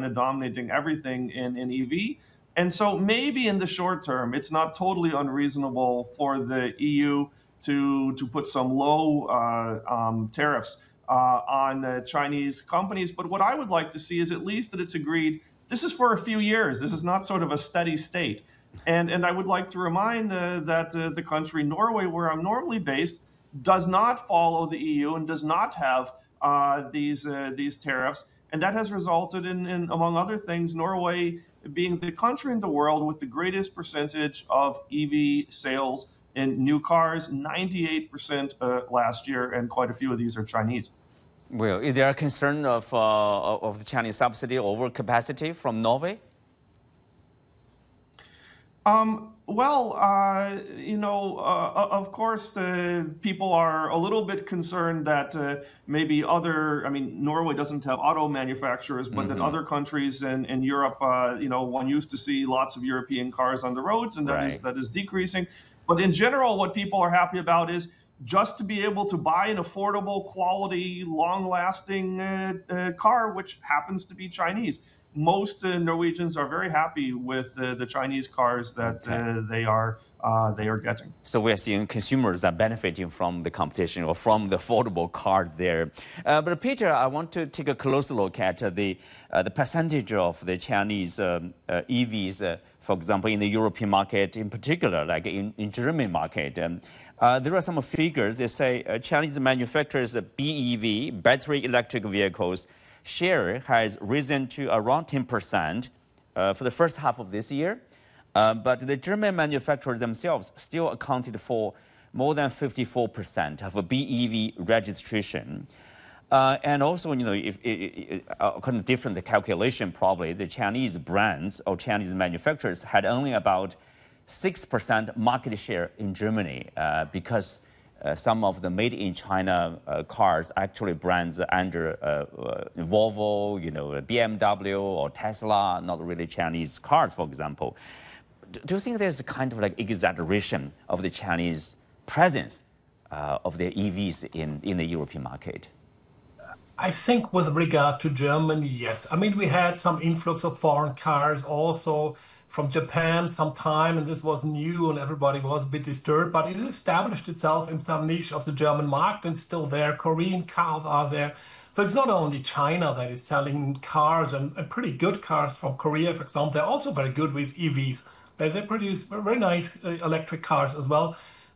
China dominating everything in EV. And so maybe in the short term, it's not totally unreasonable for the EU to put some low tariffs on Chinese companies. But what I would like to see is at least that it's agreed this is for a few years. This is not sort of a steady state. And I would like to remind that the country Norway, where I'm normally based, does not follow the EU and does not have these tariffs. And that has resulted in, among other things, Norway being the country in the world with the greatest percentage of EV sales in new cars, 98% last year, and quite a few of these are Chinese. Well, is there a concern of the Chinese subsidy overcapacity from Norway? Of course, people are a little bit concerned that maybe Norway doesn't have auto manufacturers, but that other countries in Europe, one used to see lots of European cars on the roads, and that is decreasing. But in general, what people are happy about is just to be able to buy an affordable, quality, long-lasting car, which happens to be Chinese. Most Norwegians are very happy with the Chinese cars that they are getting. So we are seeing consumers are benefiting from the competition or from the affordable cars there. But Peter, I want to take a closer look at the percentage of the Chinese EVs, for example, in the European market, in particular, like in German market. There are some figures that say Chinese manufacturers' BEV, battery electric vehicles, share has risen to around 10% for the first half of this year. But the German manufacturers themselves still accounted for more than 54% of a BEV registration. And also, if kind of different calculation, probably the Chinese brands or Chinese manufacturers had only about 6% market share in Germany because some of the made in China cars actually brands under Volvo, BMW or Tesla, not really Chinese cars, for example. Do you think there's a kind of like exaggeration of the Chinese presence of their EVs in the European market? I think with regard to Germany, yes. I mean, we had some influx of foreign cars also from Japan some time, and this was new and everybody was a bit disturbed, but it established itself in some niche of the German market and still there. Korean cars are there. So it's not only China that is selling cars and pretty good cars from Korea, for example. They're also very good with EVs. They produce very nice electric cars as well.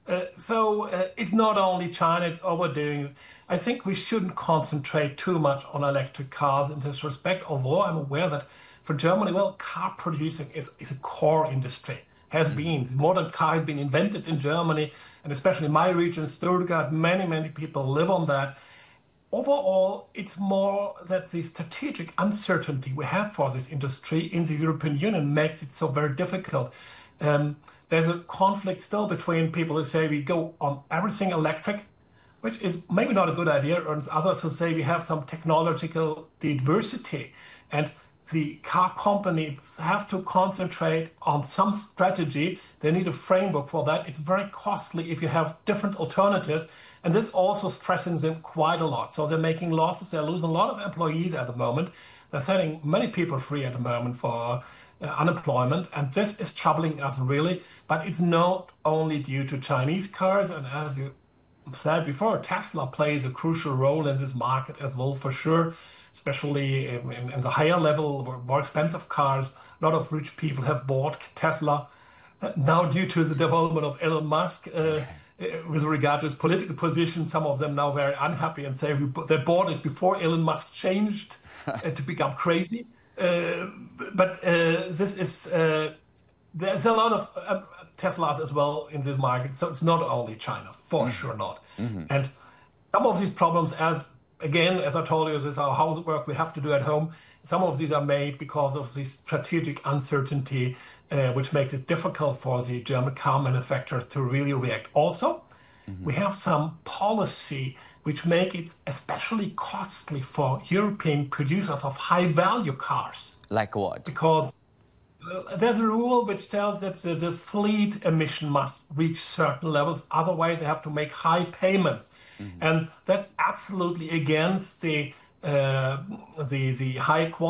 So it's not only China, it's overdoing it. I think we shouldn't concentrate too much on electric cars in this respect, although I'm aware that for Germany, well, car producing is a core industry, has been. The modern car has been invented in Germany, and especially in my region, Stuttgart, many people live on that. Overall, it's more that the strategic uncertainty we have for this industry in the European Union makes it so very difficult. There's a conflict still between people who say we go on everything electric, which is maybe not a good idea, and others who say we have some technological diversity. And the car companies have to concentrate on some strategy. They need a framework for that. It's very costly if you have different alternatives. And this also stressing them quite a lot. So they're making losses. They're losing a lot of employees at the moment. They're setting many people free at the moment for unemployment. And this is troubling us really. But it's not only due to Chinese cars. And as you said before, Tesla plays a crucial role in this market as well, for sure. Especially in the higher level, more expensive cars. A lot of rich people have bought Tesla. Now, due to the development of Elon Musk, with regard to his political position, some of them now very unhappy and say they bought it before Elon Musk changed to become crazy. But this is there's a lot of Teslas as well in this market, so it's not only China, for sure not. And some of these problems, Again, as I told you, this is our housework we have to do at home. Some of these are made because of the strategic uncertainty, which makes it difficult for the German car manufacturers to really react. Also, we have some policy which make it especially costly for European producers of high-value cars. Like what? Because there's a rule which tells that the fleet emission must reach certain levels. Otherwise, they have to make high payments. And that's absolutely against the high quality